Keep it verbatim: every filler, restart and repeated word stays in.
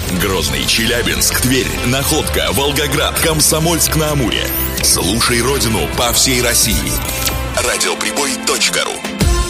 Грозный, Челябинск, Тверь, Находка, Волгоград, Комсомольск-на-Амуре. Слушай родину по всей России. радиоприбой точка ру